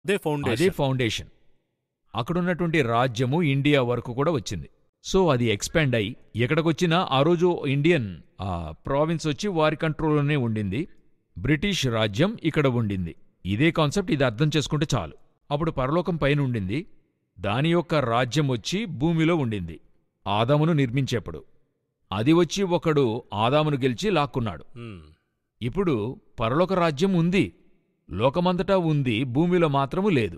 అదే ఫౌండేషన్. అక్కడున్నటువంటి రాజ్యము ఇండియా వరకు కూడా వచ్చింది. సో అది ఎక్స్పాండ్ అయ్యి ఎక్కడికొచ్చినా ఆ రోజు ఇండియన్ ప్రావిన్స్ వచ్చి వారి కంట్రోల్లోనే ఉండింది. బ్రిటిష్ రాజ్యం ఇక్కడ ఉండింది. ఇదే కాన్సెప్ట్. ఇది అర్థం చేసుకుంటే చాలు. అప్పుడు పరలోకం పైన ఉండింది, దాని యొక్క రాజ్యం వచ్చి భూమిలో ఉండింది ఆదామును నిర్మించేప్పుడు. అది వచ్చి ఒకడు ఆదామును గెలిచి లాక్కున్నాడు. ఇప్పుడు పరలోక రాజ్యం ఉంది, లోకమంతటా ఉంది, భూమిలో మాత్రము లేదు.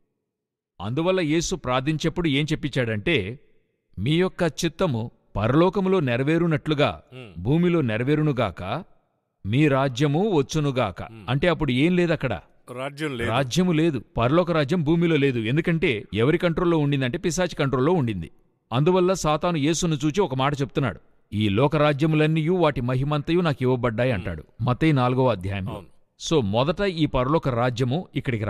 అందువల్ల యేసు ప్రార్థించేప్పుడు ఏం చెప్పించాడంటే, మీ యొక్క చిత్తము పరలోకములో నెరవేరునట్లుగా భూమిలో నెరవేరునుగాక, మీ రాజ్యము వచ్చునుగాక. అంటే అప్పుడు ఏం లేదక్కడ, రాజ్యము లేదు. పరలోక రాజ్యం భూమిలో లేదు. ఎందుకంటే ఎవరి కంట్రోల్లో ఉండిందంటే పిశాచి కంట్రోల్లో ఉండింది. అందువల్ల సాతాను యేసును చూచి ఒక మాట చెప్తున్నాడు, ఈ లోకరాజ్యములన్నీయూ వాటి మహిమంతయు నాకు ఇవ్వబడ్డాయి అంటాడు మత్తయి 4వ అధ్యాయంలో. సో మొదట ఈ పరలోక రాజ్యము ఇక్కడికి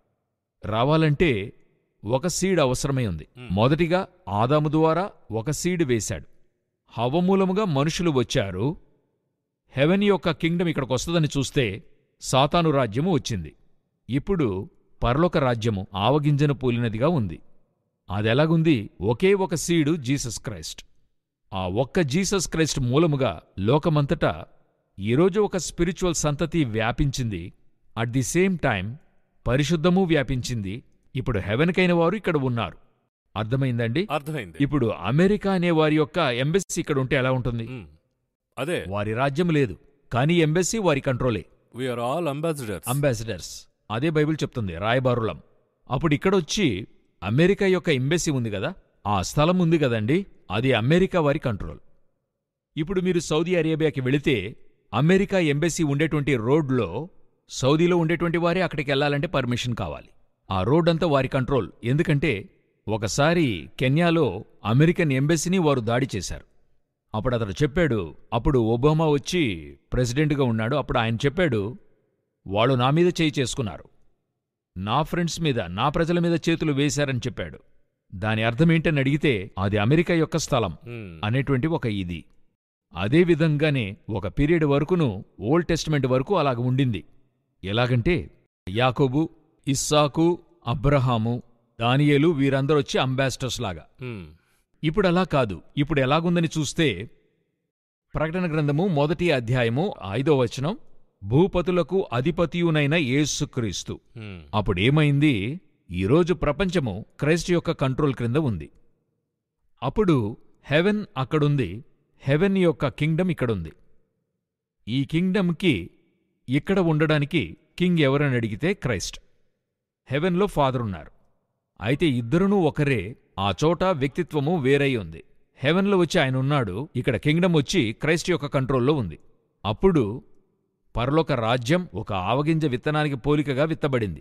రావాలంటే ఒక సీడ్ అవసరమై ఉంది. మొదటిగా ఆదాము ద్వారా ఒక సీడ్ వేశాడు. హవ్వ మూలముగా మనుషులు వచ్చారు. హెవెన్ యొక్క కింగ్డమ్ ఇక్కడికొస్తదని చూస్తే సాతాను రాజ్యము వచ్చింది. ఇప్పుడు పరలోక రాజ్యము ఆవగింజను పోలినదిగా ఉంది. అదెలాగుంది? ఒకే ఒక సీడు జీసస్ క్రైస్ట్. ఆ ఒక్క జీసస్ క్రైస్ట్ మూలముగా లోకమంతటా ఈరోజు ఒక స్పిరిచువల్ సంతతి వ్యాపించింది. అట్ ది సేమ్ టైం పరిశుద్ధమూ వ్యాపించింది. ఇప్పుడు హెవెన్కైన వారు ఇక్కడ ఉన్నారు. అర్థమైందండి? అర్థమైంది. ఇప్పుడు అమెరికా అనే వారి యొక్క ఎంబసీ ఇక్కడ ఉంటే ఎలా ఉంటుంది? అదే, వారి రాజ్యం లేదు, కానీ ఎంబసీ వారి కంట్రోలే. We are all ambassadors. అదే బైబిల్ చెప్తుంది, రాయబారులం. అప్పుడు ఇక్కడొచ్చి అమెరికా యొక్క ఎంబసీ ఉంది కదా, ఆ స్థలం ఉంది కదండి, అది అమెరికా వారి కంట్రోల్. ఇప్పుడు మీరు సౌదీ అరేబియాకి వెళితే అమెరికా ఎంబసీ ఉండేటువంటి రోడ్లో సౌదీలో ఉండేటువంటి వారే అక్కడికి వెళ్లాలంటే పర్మిషన్ కావాలి. ఆ రోడ్డంతా వారి కంట్రోల్. ఎందుకంటే ఒకసారి కెన్యాలో అమెరికన్ ఎంబసీని వారు దాడి చేశారు. అప్పుడు అతడు చెప్పాడు, అప్పుడు ఒబామా వచ్చి ప్రెసిడెంట్గా ఉన్నాడు. అప్పుడు ఆయన చెప్పాడు, వాళ్ళు నా మీద చేయి చేసుకున్నారు, నా ఫ్రెండ్స్ మీద, నా ప్రజల మీద చేతులు వేశారని చెప్పాడు. దాని అర్థమేంటని అడిగితే అది అమెరికా యొక్క స్థలం అనేటువంటి ఒక ఇది. అదేవిధంగానే ఒక పీరియడ్ వరకును ఓల్డ్ టెస్టిమెంట్ వరకు అలాగ ఉండింది. ఎలాగంటే యాకోబు, ఇస్సాకు, అబ్రహాము, దానియేలు వీరందరూ వచ్చి అంబాసిడర్స్ లాగా. ఇప్పుడు అలా కాదు. ఇప్పుడు ఎలాగుందని చూస్తే ప్రకటన గ్రంథము 1వ అధ్యాయము 5వ వచనం, భూపతులకు అధిపతియునైన యేసుక్రీస్తు. అప్పుడేమైంది? ఈరోజు ప్రపంచము క్రైస్తు యొక్క కంట్రోల్ క్రింద ఉంది. అప్పుడు హెవెన్ అక్కడుంది, హెవెన్ యొక్క కింగ్డమ్ ఇక్కడుంది. ఈ కింగ్డమ్కి ఇక్కడ ఉండడానికి కింగ్ ఎవరని అడిగితే క్రైస్ట్. హెవెన్లో ఫాదర్ ఉన్నారు, అయితే ఇద్దరునూ ఒకరే. ఆ చోట వ్యక్తిత్వము వేరై ఉంది. హెవెన్లో వచ్చి ఆయన ఉన్నాడు, ఇక్కడ కింగ్డమ్ వచ్చి క్రైస్ట్ యొక్క కంట్రోల్లో ఉంది. అప్పుడు పరలోక రాజ్యం ఒక ఆవగింజ విత్తనానికి పోలికగా విత్తబడింది.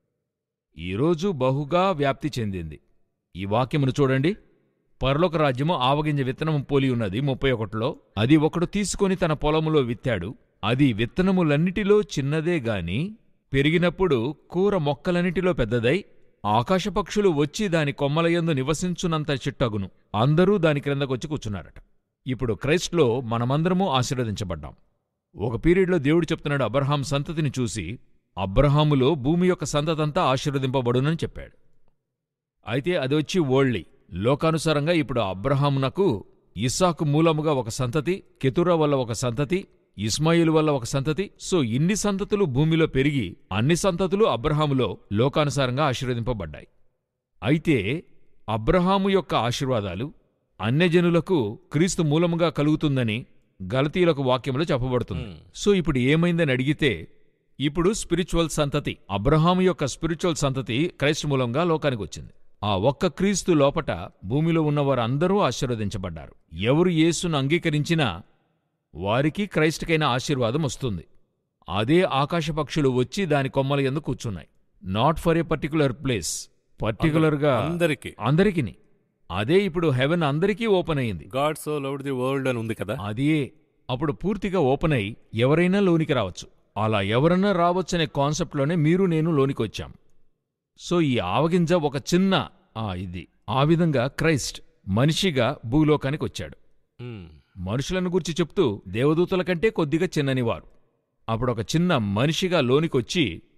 ఈరోజు బహుగా వ్యాప్తి చెందింది. ఈ వాక్యమును చూడండి, పరలోక రాజ్యము ఆవగింజ విత్తనము పోలి ఉన్నది 31లో. అది ఒకడు తీసుకొని తన పొలములో విత్తాడు. అది విత్తనములన్నిటిలో చిన్నదే గాని పెరిగినప్పుడు కూర మొక్కలన్నిటిలో పెద్దదై ఆకాశపక్షులు వచ్చి దాని కొమ్మలయందు నివసించునంత చిట్టగును. అందరూ దాని క్రిందకొచ్చి కూర్చున్నారట. ఇప్పుడు క్రైస్ట్లో మనమందరమూ ఆశీర్వదించబడ్డాం. ఒక పీరియడ్లో దేవుడు చెప్తున్నాడు అబ్రహాం సంతతిని చూసి, అబ్రహాములో భూమి యొక్క సంతతంతా ఆశీర్వదింపబడునని చెప్పాడు. అయితే అది వచ్చి వరల్డ్లీ, లోకానుసారంగా ఇప్పుడు అబ్రహామునకు ఇస్సాకు మూలముగా ఒక సంతతి, కెతురా వల్ల ఒక సంతతి, ఇస్మాయిలు వల్ల ఒక సంతతి. సో ఇన్ని సంతతులు భూమిలో పెరిగి అన్ని సంతతులు అబ్రహాములో లోకానుసారంగా ఆశీర్వదింపబడ్డాయి. అయితే అబ్రహాము యొక్క ఆశీర్వాదాలు అన్యజనులకు క్రీస్తు మూలముగా కలుగుతుందని గలతీయులకు వాక్యంలో చెప్పబడుతుంది. సో ఇప్పుడు ఏమైందని అడిగితే, ఇప్పుడు స్పిరిచువల్ సంతతి, అబ్రహాము యొక్క స్పిరిచువల్ సంతతి క్రైస్తు మూలంగా లోకానికి వచ్చింది. ఆ ఒక్క క్రీస్తు లోపట భూమిలో ఉన్నవారందరూ ఆశీర్వదించబడ్డారు. ఎవరు యేసును అంగీకరించినా వారికి క్రైస్టుకైన ఆశీర్వాదం వస్తుంది. అదే ఆకాశపక్షులు వచ్చి దాని కొమ్మల యందు కూర్చున్నాయి. Not for a particular place, పర్టికులర్గా అందరికీ. అదే ఇప్పుడు హెవెన్ అందరికీ ఓపెన్ అయింది. God so loved the world అని ఉంది కదా, అదే అప్పుడు పూర్తిగా ఓపెన్ అయి ఎవరైనా లోనికి రావచ్చు. అలా ఎవరన్నా రావచ్చనే కాన్సెప్ట్లోనే మీరు నేను లోనికి వచ్చాం. సో ఈ ఆవగింజ ఒక చిన్న ఇది. ఆ విధంగా క్రైస్ట్ మనిషిగా భూలోకానికి వచ్చాడు. మనుషులను గురించి చెప్తూ దేవదూతల కంటే కొద్దిగా చిన్ననివారు. అప్పుడొక చిన్న మనిషిగా లోనికొచ్చి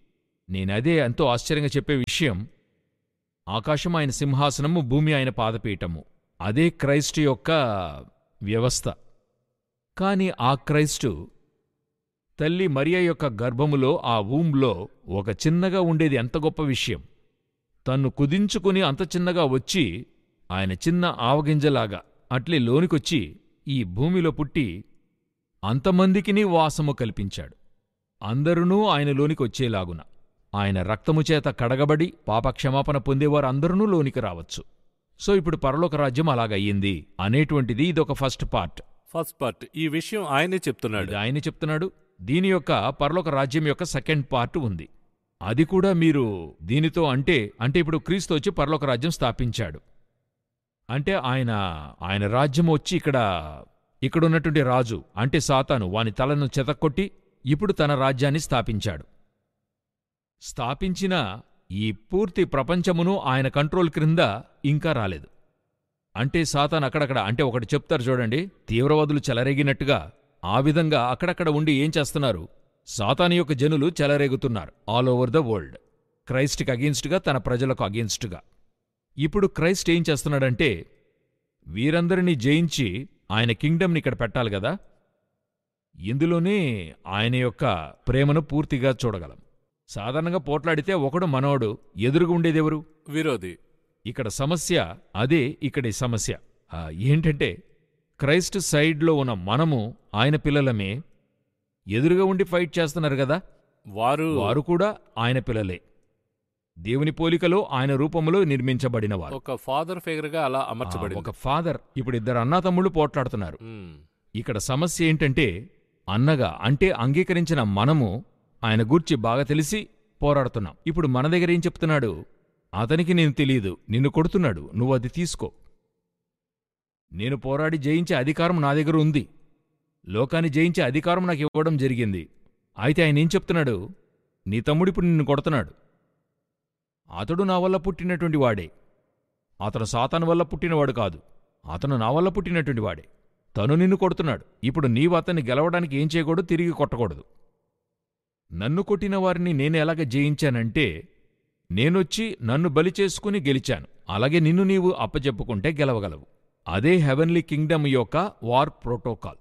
నేనదే ఎంతో ఆశ్చర్యంగా చెప్పే విషయం, ఆకాశం ఆయన సింహాసనము, భూమి ఆయన పాదపీఠము. అదే క్రైస్తు యొక్క వ్యవస్థ. కాని ఆ క్రైస్తు తల్లి మరియ యొక్క గర్భములో, ఆ వూంలో ఒక చిన్నగా ఉండేది ఎంత గొప్ప విషయం. తన్ను కుదించుకుని అంత చిన్నగా వచ్చి, ఆయన చిన్న ఆవగింజలాగా అట్లే లోనికొచ్చి ఈ భూమిలో పుట్టి అంతమందికిని వాసము కల్పించాడు. అందరునూ ఆయనలోనికి వచ్చేలాగున, ఆయన రక్తముచేత కడగబడి పాపక్షమాపణ పొందేవారు అందరూ లోనికి రావచ్చు. సో ఇప్పుడు పరలోక రాజ్యం అలాగయ్యింది అనేటువంటిది ఇదొక ఫస్ట్ పార్ట్. ఈ విషయం ఆయనే చెప్తున్నాడు. ఇది ఆయనే చెప్తున్నాడు. దీని యొక్క పరలోక రాజ్యం యొక్క సెకండ్ పార్ట్ ఉంది. అది కూడా మీరు దీనితో అంటే ఇప్పుడు క్రీస్తు వచ్చి పరలోక రాజ్యం స్థాపించాడు అంటే ఆయన రాజ్యం వచ్చి ఇక్కడున్నటువంటి రాజు అంటే సాతాను వాని తలను చెతక్కొట్టి ఇప్పుడు తన రాజ్యాన్ని స్థాపించాడు. స్థాపించిన ఈ పూర్తి ప్రపంచమును ఆయన కంట్రోల్ క్రింద ఇంకా రాలేదు. అంటే సాతాను అక్కడక్కడ, అంటే ఒకటి చెప్తారు చూడండి, తీవ్రవాదులు చెలరేగినట్టుగా ఆ విధంగా అక్కడక్కడ ఉండి ఏం చేస్తున్నారు, సాతాను యొక్క జనులు చెలరేగుతున్నారు ఆల్ ఓవర్ ద వరల్డ్, క్రైస్ట్కి అగెన్స్ట్గా, తన ప్రజలకు అగెన్స్ట్గా. ఇప్పుడు క్రైస్ట్ ఏం చేస్తున్నాడంటే వీరందరినీ జయించి ఆయన కింగ్డమ్ని ఇక్కడ పెట్టాలి కదా. ఇందులోనే ఆయన యొక్క ప్రేమను పూర్తిగా చూడగలం. సాధారణంగా పోట్లాడితే ఒకడు మనోడు, ఎదురుగా ఉండేదెవరు? విరోధి. ఇక్కడ సమస్య అదే. ఇక్కడి సమస్య ఏంటంటే క్రైస్ట్ సైడ్లో ఉన్న మనము ఆయన పిల్లలమే, ఎదురుగా ఉండి ఫైట్ చేస్తున్నారు కదా, వారు కూడా ఆయన పిల్లలే, దేవుని పోలికలో ఆయన రూపంలో నిర్మించబడినవారు. ఒక ఫాదర్ ఫిగర్గా అలా అమర్చబడి ఒక ఫాదర్. ఇప్పుడు ఇద్దరు అన్నాతమ్ముళ్ళు పోట్లాడుతున్నారు. ఇక్కడ సమస్య ఏంటంటే అన్నగా అంటే అంగీకరించిన మనము ఆయన గూర్చి బాగా తెలిసి పోరాడుతున్నాం. ఇప్పుడు మన దగ్గర ఏం చెప్తున్నాడు, అతనికి నేను తెలీదు, నిన్ను కొడుతున్నాడు, నువ్వు అది తీసుకో, నేను పోరాడి జయించే అధికారం నా దగ్గర ఉంది, లోకాన్ని జయించే అధికారం నాకు ఇవ్వడం జరిగింది. అయితే ఆయన ఏం చెప్తున్నాడు, నీ తమ్ముడిప్పుడు నిన్ను కొడుతున్నాడు, అతడు నా వల్ల పుట్టినటువంటి వాడే, అతను సాతాను వల్ల పుట్టినవాడు కాదు, అతను నా వల్ల పుట్టినటువంటి వాడే, తను నిన్ను కొడుతున్నాడు. ఇప్పుడు నీవు అతన్ని గెలవడానికి ఏం చేయకూడదు, తిరిగి కొట్టకూడదు. నన్ను కొట్టిన వారిని నేను ఎలాగ జయించానంటే నేనొచ్చి నన్ను బలి చేసుకుని గెలిచాను, అలాగే నిన్ను నీవు అప్పచెప్పుకుంటే గెలవగలవు. అదే హెవెన్లీ కింగ్డమ్ యొక్క వార్ ప్రోటోకాల్.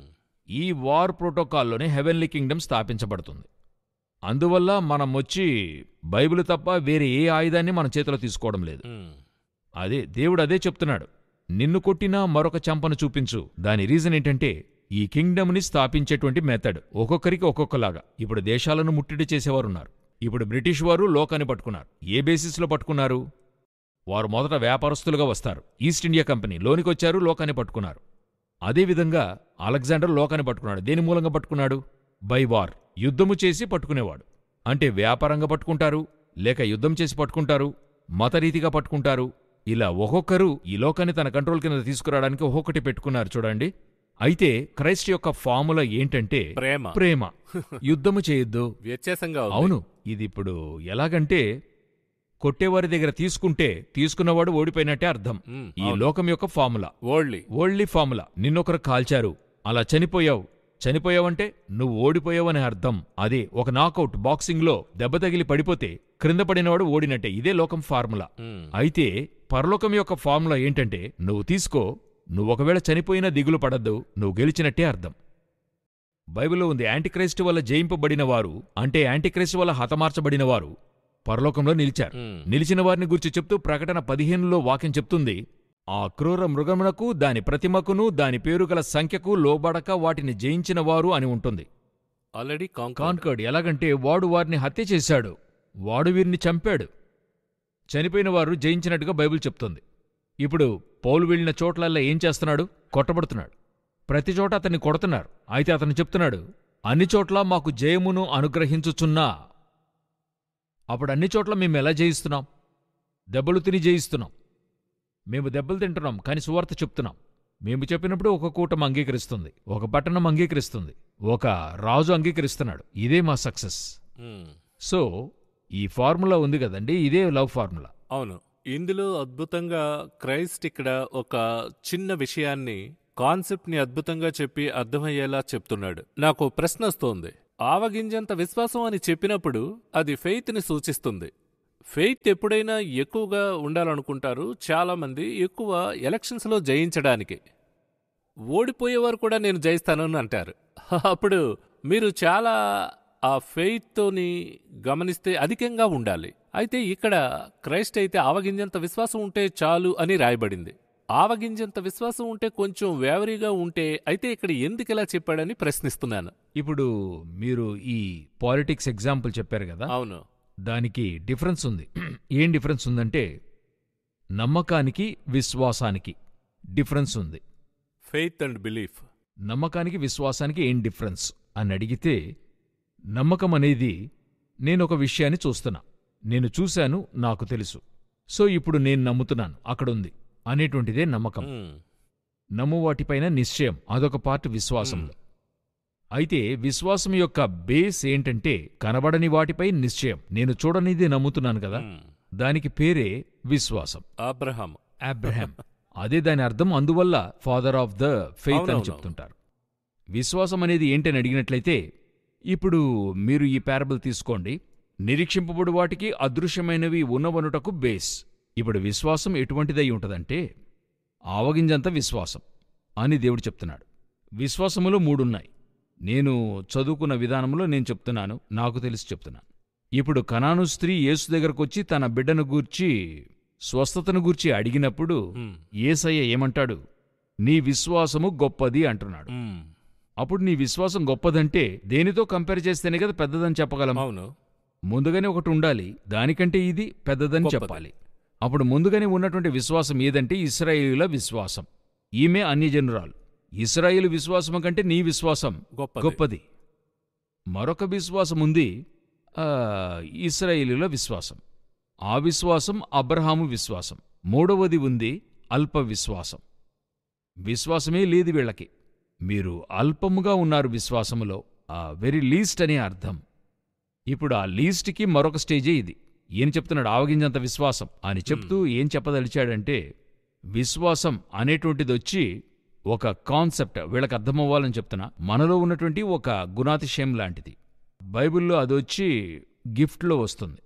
ఈ వార్ ప్రోటోకాల్లోనే హెవెన్లీ కింగ్డమ్ స్థాపించబడుతుంది. అందువల్ల మనం వచ్చి బైబిల్ తప్ప వేరే ఏ ఆయుధాన్ని మన చేతిలో తీసుకోవడం లేదు. అదే దేవుడు అదే చెప్తున్నాడు, నిన్ను కొట్టినా మరొక చెంపను చూపించు. దాని రీజన్ ఏంటంటే ఈ కింగ్డమ్ని స్థాపించేటువంటి మెథడ్ ఒక్కొక్కరికి ఒక్కొక్కలాగా. ఇప్పుడు దేశాలను ముట్టడి చేసేవారున్నారు. ఇప్పుడు బ్రిటిష్ వారు లోకాన్ని పట్టుకున్నారు. ఏ బేసిస్లో పట్టుకున్నారు? వారు మొదట వ్యాపారస్తులుగా వస్తారు. ఈస్ట్ ఇండియా కంపెనీ లోనికొచ్చారు, లోకాన్ని పట్టుకున్నారు. అదేవిధంగా అలెగ్జాండర్ లోకాన్ని పట్టుకున్నాడు. దేని మూలంగా పట్టుకున్నాడు? బై వార్, యుద్ధము చేసి పట్టుకునేవాడు. అంటే వ్యాపారంగా పట్టుకుంటారు, లేక యుద్ధం చేసి పట్టుకుంటారు, మతరీతిగా పట్టుకుంటారు. ఇలా ఒక్కొక్కరు ఈ లోకాన్ని తన కంట్రోల్ కింద తీసుకురావడానికి ఒక్కొక్కటి పెట్టుకున్నారు చూడండి. అయితే క్రైస్ట్ యొక్క ఫార్ములా ఏంటంటే ప్రేమ. యుద్ధము చేయొద్దు. వ్యత్యాసంగా అవును. ఇది ఇప్పుడు ఎలాగంటే కొట్టేవారి దగ్గర తీసుకుంటే తీసుకున్నవాడు ఓడిపోయినట్టే అర్థం. ఈ లోకం యొక్క ఫార్ములా, ఓల్డ్లీ ఫార్ములా. నిన్నొకరు కాల్చారు, అలా చనిపోయావంటే నువ్వు ఓడిపోయావనే అర్థం. అదే ఒక నాకౌట్ బాక్సింగ్లో దెబ్బ తగిలి పడిపోతే క్రింద పడినవాడు ఓడినట్టే. ఇదే లోకం ఫార్ములా. అయితే పరలోకం యొక్క ఫార్ములా ఏంటంటే నువ్వు తీసుకో, నువ్వొకవేళ చనిపోయినా దిగులు పడద్దు, నువ్వు గెలిచినట్టే అర్థం. బైబిల్లో ఉంది, యాంటిక్రైస్ట్ వల్ల జయింపబడినవారు అంటే యాంటిక్రైస్ట్ వల్ల హతమార్చబడినవారు పరలోకంలో నిలిచారు. నిలిచిన వారిని గురించి చెప్తూ ప్రకటన 15లో వాక్యం చెప్తుంది, ఆ క్రూర మృగమునకు దాని ప్రతిమకును దాని పేరుగల సంఖ్యకు లోబడక వాటిని జయించిన వారు అని ఉంటుంది. Already conquered. ఎలాగంటే వాడు వారిని హత్య చేశాడు, వాడు వీరిని చంపాడు. చనిపోయిన వారు జయించినట్టుగా బైబిల్ చెప్తుంది. ఇప్పుడు పౌలు వెళ్ళిన చోట్లల్లా ఏం చేస్తున్నాడు? కొట్టబడుతున్నాడు. ప్రతి చోట అతన్ని కొడుతున్నారు. అయితే అతను చెప్తున్నాడు, అన్ని చోట్ల మాకు జయమును అనుగ్రహించుచున్నా. అప్పుడు అన్ని చోట్ల మేము ఎలా జయిస్తున్నాం? దెబ్బలు తిని జయిస్తున్నాం. మేము దెబ్బలు తింటున్నాం, కానీ సువార్త చెప్తున్నాం. మేము చెప్పినప్పుడు ఒక కూటమి అంగీకరిస్తుంది, ఒక పట్టణం అంగీకరిస్తుంది, ఒక రాజు అంగీకరిస్తున్నాడు. ఇదే మా సక్సెస్. సో ఈ ఫార్ములా ఉంది కదండి, ఇదే లవ్ ఫార్ములా. అవును. ఇందులో అద్భుతంగా క్రైస్ట్ ఇక్కడ ఒక చిన్న విషయాన్ని, కాన్సెప్ట్ని అద్భుతంగా చెప్పి అర్థమయ్యేలా చెప్తున్నాడు. నాకు ప్రశ్న వస్తోంది, ఆవగింజంత విశ్వాసం అని చెప్పినప్పుడు అది ఫెయిత్ని సూచిస్తుంది. ఫెయిత్ ఎప్పుడైనా ఎక్కువగా ఉండాలనుకుంటారు చాలామంది, ఎక్కువ ఎలక్షన్స్లో జయించడానికి. ఓడిపోయేవారు కూడా నేను జయిస్తానని అంటారు. అప్పుడు మీరు చాలా ఆ ఫెయిత్తోని గమనిస్తే అధికంగా ఉండాలి. అయితే ఇక్కడ క్రైస్ట్ అయితే ఆవగింజంత విశ్వాసం ఉంటే చాలు అని రాయబడింది. ఆవగింజంత విశ్వాసం ఉంటే కొంచెం వేవరీగా ఉంటే అయితే ఇక్కడ ఎందుకిలా చెప్పాడని ప్రశ్నిస్తున్నాను. ఇప్పుడు మీరు ఈ పాలిటిక్స్ ఎగ్జాంపుల్ చెప్పారు కదా, అవును, దానికి డిఫరెన్స్ ఉంది. ఏం డిఫరెన్స్ ఉందంటే, నమ్మకానికి విశ్వాసానికి డిఫరెన్స్ ఉంది. Faith and belief. నమ్మకానికి విశ్వాసానికి ఏం డిఫరెన్స్ అని అడిగితే, నమ్మకం అనేది నేనొక విషయాన్ని చూస్తున్నా, నేను చూశాను, నాకు తెలుసు, సో ఇప్పుడు నేను నమ్ముతున్నాను, అక్కడుంది అనేటువంటిదే నమ్మకం. నమ్మువాటిపైన నిశ్చయం, అదొక పార్ట్ విశ్వాసంలో. అయితే విశ్వాసం యొక్క బేస్ ఏంటంటే కనబడని వాటిపై నిశ్చయం. నేను చూడనిది నమ్ముతున్నాను కదా, దానికి పేరే విశ్వాసం. అబ్రహాం అదే దాని అర్థం. అందువల్ల ఫాదర్ ఆఫ్ ద ఫెయిత్ అని చెప్తుంటారు. విశ్వాసం అనేది ఏంటని అడిగినట్లయితే, ఇప్పుడు మీరు ఈ పారబుల్ తీసుకోండి. నిరీక్షింపబడు వాటికి అదృశ్యమైనవి ఉన్నవనుటకు బేస్. ఇప్పుడు విశ్వాసం ఎటువంటిదై ఉంటదంటే, ఆవగింజంత విశ్వాసం అని దేవుడు చెప్తున్నాడు. విశ్వాసములో మూడున్నాయి. నేను చదువుకున్న విధానంలో నేను చెప్తున్నాను, నాకు తెలిసి చెప్తున్నాను. ఇప్పుడు కనాను స్త్రీ యేసు దగ్గరకొచ్చి తన బిడ్డను గూర్చి, స్వస్థతను గూర్చి అడిగినప్పుడు యేసయ్య ఏమంటాడు? నీ విశ్వాసము గొప్పది అంటున్నాడు. అప్పుడు నీ విశ్వాసం గొప్పదంటే దేనితో కంపేర్ చేస్తేనే కదా పెద్దదని చెప్పగలం. అవును, ముందుగానే ఒకటి ఉండాలి, దానికంటే ఇది పెద్దదని చెప్పాలి. అప్పుడు ముందుగానే ఉన్నటువంటి విశ్వాసం ఏదంటే ఇశ్రాయేలీయుల విశ్వాసం. ఈమె అన్యజనురాలు. ఇశ్రాయేలు విశ్వాసము కంటే నీ విశ్వాసం గొప్పది. మరొక విశ్వాసం ఉంది, ఇశ్రాయేలీయుల విశ్వాసం. ఆ విశ్వాసం అబ్రహాము విశ్వాసం. మూడవది ఉంది అల్ప విశ్వాసం. విశ్వాసమే లేదు వీళ్ళకి. మీరు అల్పముగా ఉన్నారు విశ్వాసములో, వెరీ లీస్ట్ అనే అర్థం. ఇప్పుడు ఆ లీస్ట్కి మరొక స్టేజే ఇది. ఏం చెప్తున్నాడు? ఆవగింజంత విశ్వాసం అని చెప్తూ ఏం చెప్పదలిచాడంటే, విశ్వాసం అనేటువంటిదొచ్చి ఒక కాన్సెప్ట్, వీళ్ళకి అర్థమవ్వాలని చెప్తున్నా, మనలో ఉన్నటువంటి ఒక గుణాతిశయం లాంటిది. బైబిల్లో అదొచ్చి గిఫ్ట్లో వస్తుంది.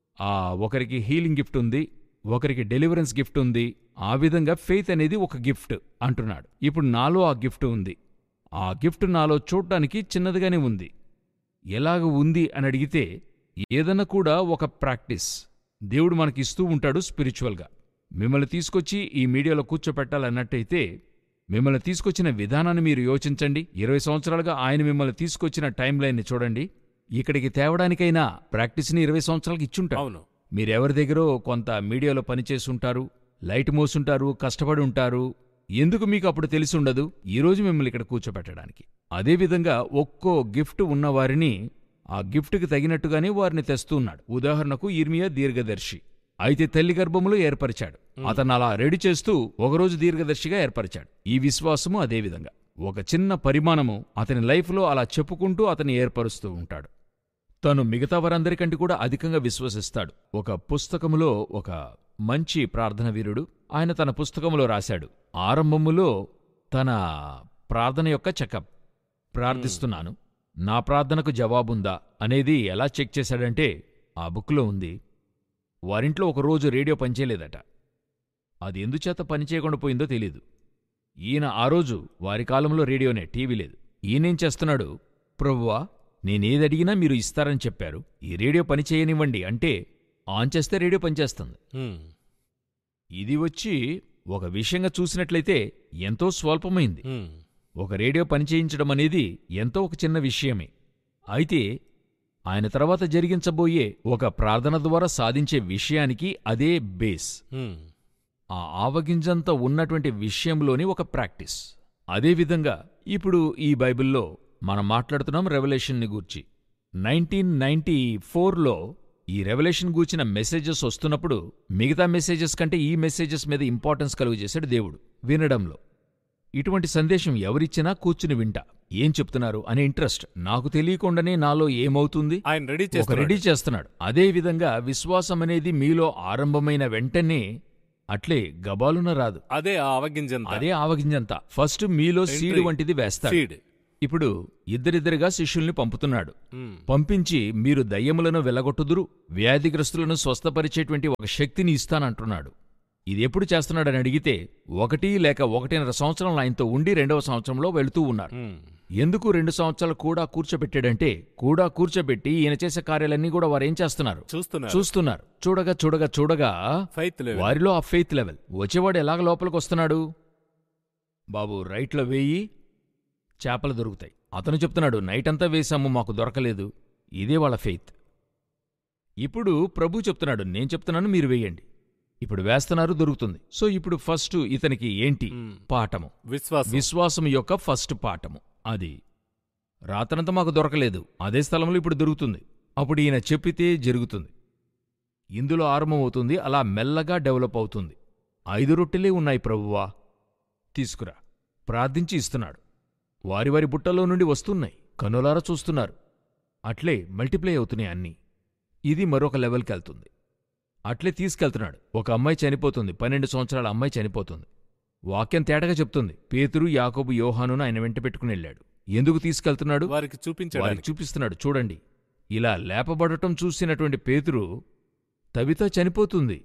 ఒకరికి హీలింగ్ గిఫ్ట్ ఉంది, ఒకరికి డెలివరెన్స్ గిఫ్ట్ ఉంది. ఆ విధంగా ఫెయిత్ అనేది ఒక గిఫ్ట్ అంటున్నాడు. ఇప్పుడు నాలో ఆ గిఫ్ట్ ఉంది. ఆ గిఫ్ట్ నాలో చూడ్డానికి చిన్నదిగానే ఉంది. ఎలాగ ఉంది అని అడిగితే, ఏదన్నా కూడా ఒక ప్రాక్టీస్ దేవుడు మనకిస్తూ ఉంటాడు స్పిరిచువల్గా. మిమ్మల్ని తీసుకొచ్చి ఈ మీడియాలో కూర్చోపెట్టాలన్నట్టయితే, మిమ్మల్ని తీసుకొచ్చిన విధానాన్ని మీరు యోచించండి. 20 సంవత్సరాలుగా ఆయన మిమ్మల్ని తీసుకొచ్చిన టైం లైన్ని చూడండి. ఇక్కడికి తేవడానికైనా ప్రాక్టీస్ని 20 సంవత్సరాలకి ఇచ్చుంటారు. అవును, మీరెవరి దగ్గరో కొంత మీడియాలో పనిచేసుంటారు, లైట్ మోసుంటారు, కష్టపడి ఉంటారు. ఎందుకు మీకు అప్పుడు తెలిసి ఉండదు ఈరోజు మిమ్మల్ని ఇక్కడ కూర్చోపెట్టడానికి? అదేవిధంగా ఒక్కో గిఫ్ట్ ఉన్నవారిని ఆ గిఫ్ట్కి తగినట్టుగానే వారిని తెస్తూ ఉన్నాడు. ఉదాహరణకు ఇర్మియా దీర్ఘదర్శి అయితే తల్లి గర్భములో ఏర్పరిచాడు. అతను అలా రెడీ చేస్తూ ఒకరోజు దీర్ఘదర్శిగా ఏర్పరిచాడు. ఈ విశ్వాసము అదేవిధంగా ఒక చిన్న పరిమాణము అతని లైఫ్లో అలా చెప్పుకుంటూ అతన్ని ఏర్పరుస్తూ ఉంటాడు. తను మిగతా వారందరికంటే కూడా అధికంగా విశ్వసిస్తాడు. ఒక పుస్తకములో ఒక మంచి ప్రార్థన వీరుడు, ఆయన తన పుస్తకములో రాశాడు, ఆరంభములో తన ప్రార్థన యొక్క చెకప్, ప్రార్థిస్తున్నాను, నా ప్రార్థనకు జవాబుందా అనేది ఎలా చెక్ చేశాడంటే, ఆ బుక్లో ఉంది. వారింట్లో ఒకరోజు రేడియో పనిచేయలేదట. అది ఎందుచేత పనిచేయకుండా పోయిందో తెలీదు. ఈయన ఆ రోజు, వారి కాలంలో రేడియోనే, టీవీ లేదు. ఈయనేం చేస్తున్నాడు? ప్రభువా, నేనేదడిగినా మీరు ఇస్తారని చెప్పారు, ఈ రేడియో పనిచేయనివ్వండి అంటే ఆన్ చేస్తే రేడియో పనిచేస్తుంది. ఇది వచ్చి ఒక విషయంగా చూసినట్లయితే ఎంతో స్వల్పమైంది. ఒక రేడియో పనిచేయించడం అనేది ఎంతో ఒక చిన్న విషయమే. అయితే ఆయన తర్వాత జరిగించబోయే ఒక ప్రార్థన ద్వారా సాధించే విషయానికి అదే బేస్. ఆ ఆవగింజంత ఉన్నటువంటి విషయంలోని ఒక ప్రాక్టీస్. అదేవిధంగా ఇప్పుడు ఈ బైబిల్లో మనం మాట్లాడుతున్నాం రెవల్యూషన్ని గూర్చి. 1994లో ఈ రెవల్యూషన్ గూర్చిన మెసేజెస్ వస్తున్నప్పుడు మిగతా మెసేజెస్ కంటే ఈ మెసేజెస్ మీద ఇంపార్టెన్స్ కలుగజేశాడు దేవుడు వినడంలో. ఇటువంటి సందేశం ఎవరిచ్చినా కూర్చుని వింటా, ఏం చెప్తున్నారు అనే ఇంట్రెస్ట్. నాకు తెలియకుండానే నాలో ఏమవుతుంది, ఆయన రెడీ చేస్తున్నాడు. అదేవిధంగా విశ్వాసం అనేది మీలో ఆరంభమైన వెంటనే అట్లే గబాలున రాదు. అదే ఆవగింజంత ఫస్ట్ మీలో సీడ్ వంటిది వేస్తాడు. ఇప్పుడు ఇద్దరిద్దరిగా శిష్యుల్ని పంపుతున్నాడు. మ్మ్. పంపించి మీరు దయ్యములను వెళ్లగొట్టుదురు, వ్యాధిగ్రస్తులను స్వస్థపరిచేటువంటి ఒక శక్తిని ఇస్తానంటున్నాడు. ఇది ఎప్పుడు చేస్తున్నాడని అడిగితే 1 లేక 1.5 సంవత్సరాలు ఆయనతో ఉండి 2వ సంవత్సరంలో వెళుతూ ఉన్నారు. మ్మ్. ఎందుకు 2 సంవత్సరాలు కూడా కూర్చోబెట్టాడంటే, కూడా కూర్చోబెట్టి ఈయన చేసే కార్యాలన్నీ కూడా వారేం చేస్తున్నారు? చూస్తున్నారు. చూడగా చూడగా చూడగా ఫెయిత్ లెవెల్. వారిలో ఆ ఫెయిత్ లెవెల్. వచ్చేవాడు ఎలాగ లోపలికి వస్తున్నాడు? బాబు రైట్లో వేయి, చేపలు దొరుకుతాయి. అతను చెప్తున్నాడు, నైటంతా వేశాము, మాకు దొరకలేదు. ఇదే వాళ్ళ ఫెయిత్. ఇప్పుడు ప్రభు చెప్తున్నాడు, నేను చెప్తున్నాను, మీరు వేయండి. ఇప్పుడు వేస్తున్నారు, దొరుకుతుంది. సో ఇప్పుడు ఫస్ట్ ఇతనికి ఏంటి పాఠము? విశ్వాసం యొక్క ఫస్ట్ పాఠము అది. రాత్రంతా మాకు దొరకలేదు, అదే స్థలంలో ఇప్పుడు దొరుకుతుంది. అప్పుడు ఈయన చెప్పితే జరుగుతుంది. ఇందులో ఆరంభమవుతుంది, అలా మెల్లగా డెవలప్ అవుతుంది. 5 రొట్టెలే ఉన్నాయి ప్రభువా, తీసుకురా. ప్రార్థించి ఇస్తున్నాడు. వారి వారి బుట్టలో నుండి వస్తున్నాయి, కనులారా చూస్తున్నారు. అట్లే మల్టిప్లై అవుతున్నాయి అన్నీ. ఇది మరొక లెవెల్కెళ్తుంది. అట్లే తీసుకెళ్తున్నాడు. ఒక అమ్మాయి చనిపోతుంది, 12 సంవత్సరాల అమ్మాయి చనిపోతుంది. వాక్యం తేటగా చెప్తుంది, పేతురు, యాకోబు, యోహానును ఆయన వెంట పెట్టుకుని వెళ్ళాడు. ఎందుకు తీసుకెళ్తున్నాడు? వారికి చూపిస్తున్నాడు. చూడండి, ఇలా లేపబడటం చూసినటువంటి పేతురు, తవిత చనిపోతుంది,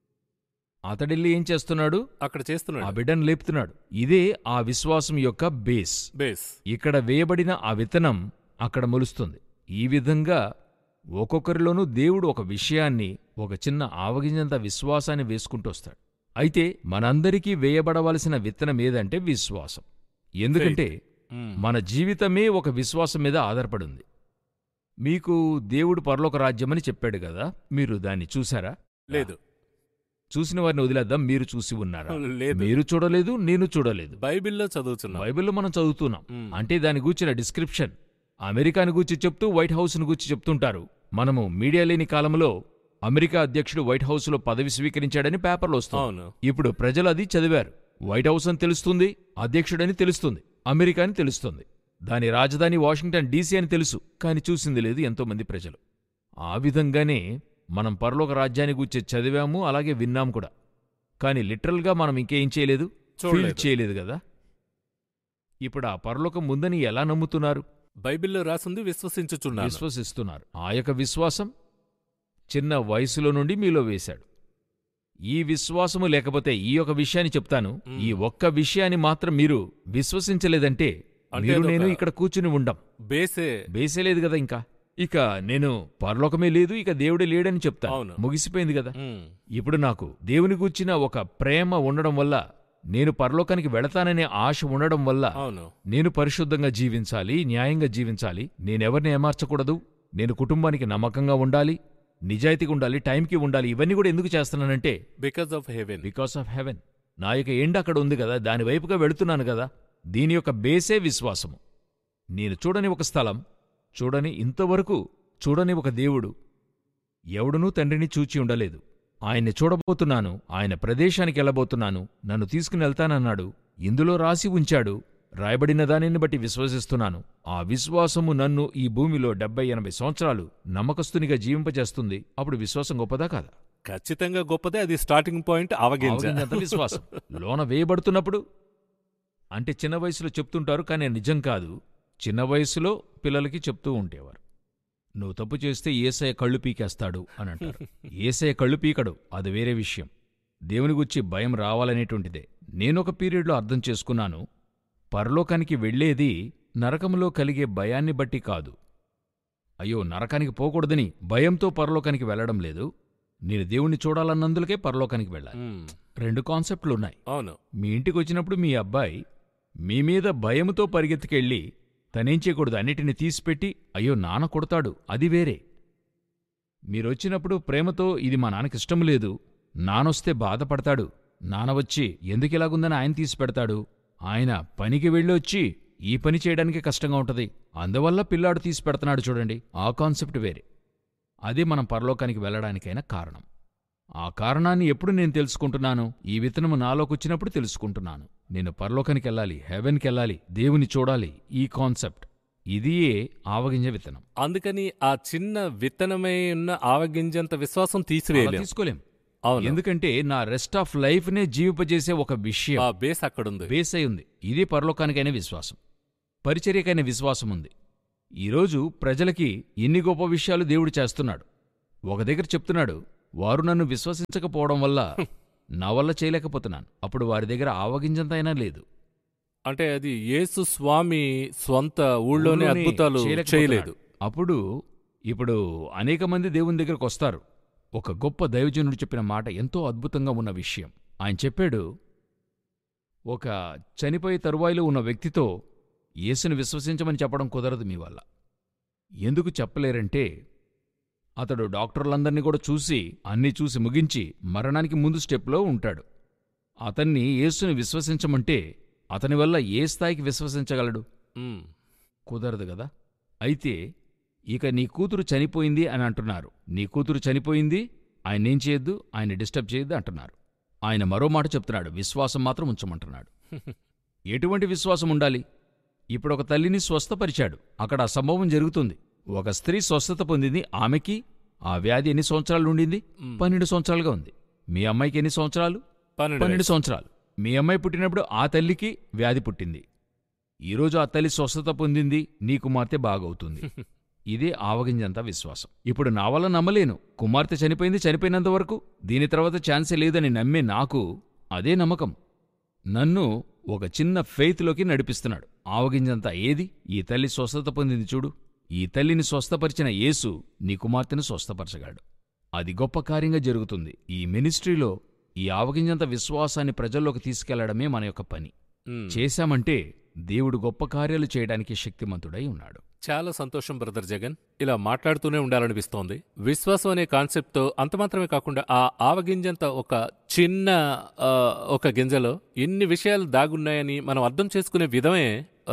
అతడెళ్ళి ఏం చేస్తున్నాడు? అక్కడ చేస్తున్నాడు, ఆ బిడ్డను లేపుతున్నాడు. ఇదే ఆ విశ్వాసం యొక్క బేస్. ఇక్కడ వేయబడిన ఆ విత్తనం అక్కడ మొలుస్తుంది. ఈ విధంగా ఒక్కొక్కరిలోనూ దేవుడు ఒక విషయాన్ని, ఒక చిన్న ఆవగింజంత విశ్వాసాన్ని వేసుకుంటూ వస్తాడు. అయితే మనందరికీ వేయబడవలసిన విత్తనం ఏదంటే విశ్వాసం. ఎందుకంటే మన జీవితమే ఒక విశ్వాసం మీద ఆధారపడింది. మీకు దేవుడు పరలోక రాజ్యమని చెప్పాడు కదా, మీరు దాన్ని చూశారా? లేదు. చూసిన వారిని వదిలేద్దాం, మీరు చూసి ఉన్నారా? లేదు. మీరు చూడలేదు, నేను చూడలేదు. బైబిల్లో మనం చదువుతున్నాం. అంటే దాని గూర్చిన డిస్క్రిప్షన్ అమెరికాని గూర్చి చెప్తూ వైట్ హౌస్ను గూర్చి చెప్తుంటారు. మనము మీడియా లేని కాలంలో అమెరికా అధ్యక్షుడు వైట్ హౌస్లో పదవి స్వీకరించాడని పేపర్లో వస్తుంది. ఇప్పుడు ప్రజలు అది చదివారు. వైట్ హౌస్ అని తెలుస్తుంది, అధ్యక్షుడని తెలుస్తుంది, అమెరికా అని తెలుస్తుంది, దాని రాజధాని వాషింగ్టన్ డీసీ అని తెలుసు, కాని చూసింది లేదు ఎంతోమంది ప్రజలు. ఆ విధంగానే మనం పరలోక రాజ్యాన్ని గూర్చి చదివాము, అలాగే విన్నాం కూడా. కాని లిటరల్గా మనం ఇంకేం చేయలేదు, ఫీల్ చేయలేదు కదా. ఇప్పుడు ఆ పరలోకం ఉందని ఎలా నమ్ముతున్నారు? బైబిల్లో రాసింది విశ్వసిస్తున్నారు. ఆ యొక్క విశ్వాసం చిన్న వయసులో నుండి మీలో వేశాడు. ఈ విశ్వాసము లేకపోతే, ఈ యొక్క విషయాన్ని చెప్తాను, ఈ ఒక్క విషయాన్ని మాత్రం మీరు విశ్వసించలేదంటే మీరు నేను ఇక్కడ కూర్చుని ఉండం. బేసే లేదు కదా. ఇక నేను పరలోకమే లేదు, ఇక దేవుడే లేడని చెప్తాను, ముగిసిపోయింది కదా. ఇప్పుడు నాకు దేవుని గూర్చిన ఒక ప్రేమ ఉండడం వల్ల, నేను పరలోకానికి వెళతాననే ఆశ ఉండడం వల్ల, నేను పరిశుద్ధంగా జీవించాలి, న్యాయంగా జీవించాలి, నేనెవరిని ఏమార్చకూడదు, నేను కుటుంబానికి నమ్మకంగా ఉండాలి, నిజాయితీగా ఉండాలి, టైంకి ఉండాలి. ఇవన్నీ కూడా ఎందుకు చేస్తున్నానంటే బికాస్ ఆఫ్ హెవెన్. నా యొక్క ఎండ్ అక్కడ ఉంది కదా, దాని వైపుగా వెళుతున్నాను కదా. దీని యొక్క బేసే విశ్వాసము. నేను చూడని ఒక స్థలం, చూడని ఇంతవరకు చూడని ఒక దేవుడు, ఎవడునూ తండ్రిని చూచి ఉండలేదు. ఆయన్ని చూడబోతున్నాను, ఆయన ప్రదేశానికి వెళ్ళబోతున్నాను, నన్ను తీసుకుని వెళ్తానన్నాడు. ఇందులో రాసి ఉంచాడు, రాయబడిన దానిని బట్టి విశ్వసిస్తున్నాను. ఆ విశ్వాసము నన్ను ఈ భూమిలో 70-80 సంవత్సరాలు నమ్మకస్తునిగా జీవింపజేస్తుంది. అప్పుడు విశ్వాసం గొప్పదా కాదా? ఖచ్చితంగా గొప్పదే. అది స్టార్టింగ్ పాయింట్. అవగింజంత విశ్వాసం లోన వేయబడుతున్నప్పుడు, అంటే చిన్న వయసులో చెప్తుంటారు, కానీ నిజం కాదు. చిన్న వయసులో పిల్లలకి చెప్తూ ఉండేవారు, నువ్వు తప్పు చేస్తే ఏసయ్య కళ్ళు పీకేస్తాడు అని అంటారు. ఏసయ్య కళ్ళు పీకడు, అది వేరే విషయం. దేవుని గురించి భయం రావాలనేటువంటిదే. నేనొక పీరియడ్లో అర్థం చేసుకున్నాను, పరలోకానికి వెళ్లేది నరకంలో కలిగే భయాన్ని బట్టి కాదు. అయ్యో నరకానికి పోకూడదని భయంతో పరలోకానికి వెళ్లడం లేదు, నేను దేవుణ్ణి చూడాలన్నందులకే పరలోకానికి వెళ్ళాలి. 2 కాన్సెప్ట్లున్నాయి. మీ ఇంటికి వచ్చినప్పుడు మీ అబ్బాయి మీ మీద భయంతో పరిగెత్తుకెళ్ళి తనేం చేయకూడదు, అన్నిటిని తీసిపెట్టి అయ్యో నాన్న కొడతాడు, అది వేరే. మీరొచ్చినప్పుడు ప్రేమతో ఇది మా నాన్నకిష్టం లేదు, నానొస్తే బాధపడతాడు, నాన్న వచ్చి ఎందుకిలాగుందని ఆయన తీసిపెడతాడు, ఆయన పనికి వెళ్ళొచ్చి ఈ పని చేయడానికి కష్టంగా ఉంటది, అందువల్ల పిల్లాడు తీసిపెడుతున్నాడు చూడండి, ఆ కాన్సెప్ట్ వేరే. అదే మనం పరలోకానికి వెళ్లడానికైనా కారణం. ఆ కారణాన్ని ఎప్పుడు నేను తెలుసుకుంటున్నాను? ఈ విత్తనము నాలోకొచ్చినప్పుడు తెలుసుకుంటున్నాను. నేను పరలోకానికెళ్ళాలి, హెవెన్కెళ్ళాలి, దేవుని చూడాలి. ఈ కాన్సెప్ట్ ఇదియే ఆవగింజ విత్తనం. అందుకని ఆ చిన్న విత్తనమై ఉన్న ఆవగింజంత విశ్వాసం తీసుకోలేం. ఎందుకంటే నా రెస్ట్ ఆఫ్ లైఫ్ నే జీవింపజేసే ఒక విషయం, బేస్ అక్కడుంది, బేస్ అయి ఉంది. ఇది పరలోకానికైనా విశ్వాసం. పరిచర్యకైన విశ్వాసం ఉంది. ఈరోజు ప్రజలకి ఎన్ని గొప్ప విషయాలు దేవుడు చేస్తున్నాడు. ఒక దగ్గర చెప్తున్నాడు, వారు నన్ను విశ్వసించకపోవడం వల్ల నా వల్ల చేయలేకపోతున్నాను. అప్పుడు వారి దగ్గర ఆవగింజంతైనా లేదు. అంటే అది యేసు స్వామి స్వంత ఊళ్ళోనే అద్భుతాలు చేయలేదు. అప్పుడు ఇప్పుడు అనేక మంది దేవుని దగ్గరకు వస్తారు. ఒక గొప్ప దైవజనుడు చెప్పిన మాట ఎంతో అద్భుతంగా ఉన్న విషయం. ఆయన చెప్పాడు, ఒక చనిపోయే తరువాయిలో ఉన్న వ్యక్తితో యేసుని విశ్వసించమని చెప్పడం కుదరదు మీ వల్ల. ఎందుకు చెప్పలేరంటే, అతడు డాక్టర్లందర్నీ కూడా చూసి అన్నీ చూసి ముగించి మరణానికి ముందు స్టెప్లో ఉంటాడు. అతన్ని యేసుని విశ్వసించమంటే అతని వల్ల ఏ స్థాయికి విశ్వసించగలడు? కుదరదు గదా. అయితే ఇక నీ కూతురు చనిపోయింది అని అంటున్నారు. నీ కూతురు చనిపోయింది, ఆయన్నేం చేయొద్దు, ఆయన డిస్టర్బ్ చేయొద్దు అంటున్నారు. ఆయన మరో మాట చెప్తున్నాడు, విశ్వాసం మాత్రం ఉంచమంటున్నాడు. ఎటువంటి విశ్వాసం ఉండాలి? ఇప్పుడొక తల్లిని స్వస్థపరిచాడు, అక్కడ ఆ సంభవం జరుగుతుంది. ఒక స్త్రీ స్వస్థత పొందింది. ఆమెకి ఆ వ్యాధి ఎన్ని సంవత్సరాలు ఉండింది? 12 సంవత్సరాలుగా ఉంది. మీ అమ్మాయికి ఎన్ని సంవత్సరాలు? 12 సంవత్సరాలు. మీ అమ్మాయి పుట్టినప్పుడు ఆ తల్లికి వ్యాధి పుట్టింది. ఈరోజు ఆ తల్లి స్వస్థత పొందింది, నీ కుమార్తె బాగవుతుంది. ఇదే ఆవగింజంత విశ్వాసం. ఇప్పుడు నా వల్ల నమ్మలేను, కుమార్తె చనిపోయింది, చనిపోయినంతవరకు దీని తర్వాత ఛాన్సే లేదని నమ్మే నాకు అదే నమ్మకం నన్ను ఒక చిన్న ఫెయిత్లోకి నడిపిస్తున్నాడు. ఆవగింజంత ఏది? ఈ తల్లి స్వస్థత పొందింది చూడు. ఈ తల్లిని స్వస్థపరిచిన యేసు నీ కుమార్తెను స్వస్థపరచగాడు. అది గొప్ప కార్యంగా జరుగుతుంది. ఈ మినిస్ట్రీలో ఈ ఆవగింజంత విశ్వాసాన్ని ప్రజల్లోకి తీసుకెళ్లడమే మన యొక్క పని. చేశామంటే దేవుడు గొప్ప కార్యాలు చేయడానికి శక్తిమంతుడై ఉన్నాడు. చాలా సంతోషం బ్రదర్ జగన్. ఇలా మాట్లాడుతూనే ఉండాలనిపిస్తోంది. విశ్వాసం అనే కాన్సెప్ట్తో అంత మాత్రమే కాకుండా ఆ ఆవగింజంత ఒక చిన్న ఒక గింజలో ఎన్ని విషయాలు దాగున్నాయని మనం అర్థం చేసుకునే విధమే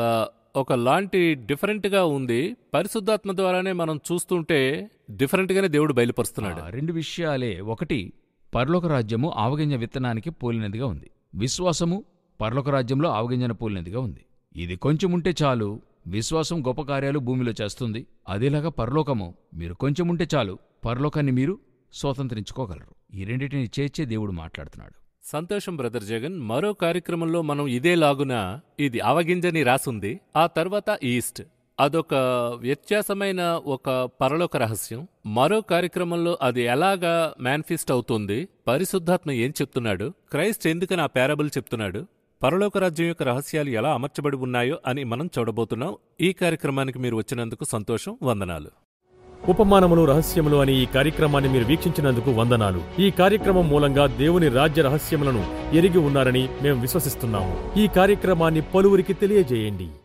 ఒకలాంటి డిఫరెంట్గా ఉంది. పరిశుద్ధాత్మ ద్వారానే మనం చూస్తుంటే డిఫరెంట్గానే దేవుడు బయలుపరుస్తున్నాడు. 2 విషయాలే. ఒకటి, పరలోక రాజ్యము ఆవగింజ విత్తనానికి పోలినదిగా ఉంది. విశ్వాసము పరలోక రాజ్యంలో ఆవగింజను పోలినదిగా ఉంది. ఇది కొంచెముంటే చాలు, విశ్వాసం గొప్ప కార్యాలు భూమిలో చేస్తుంది. అదేలాగా పరలోకము మీరు కొంచెముంటే చాలు, పరలోకాన్ని మీరు స్వతంత్రించుకోగలరు. ఈ రెండింటిని చేర్చే దేవుడు మాట్లాడుతున్నాడు. సంతోషం బ్రదర్ జగన్. మరో కార్యక్రమంలో మనం ఇదేలాగున ఇది ఆవగింజని రాసుంది, ఆ తర్వాత ఈస్ట్, అదొక వ్యత్యాసమైన ఒక పరలోక రహస్యం. మరో కార్యక్రమంలో అది ఎలాగా మేనిఫెస్ట్ అవుతుంది, పరిశుద్ధాత్మ ఏం చెప్తున్నాడు, క్రైస్ట్ ఎందుకని ఆ పారబుల్ చెప్తున్నాడు, పరలోక రాజ్యం యొక్క రహస్యాలు ఎలా అమర్చబడి ఉన్నాయో అని మనం చూడబోతున్నాం. ఈ కార్యక్రమానికి మీరు వచ్చినందుకు సంతోషం. వందనాలు. ఉపమానములు రహస్యములు అనే ఈ కార్యక్రమాన్ని మీరు వీక్షించినందుకు వందనాలు. ఈ కార్యక్రమం మూలంగా దేవుని రాజ్య రహస్యములను ఎరిగి ఉన్నారని మేము విశ్వసిస్తున్నాము. ఈ కార్యక్రమాన్ని పలువురికి తెలియజేయండి.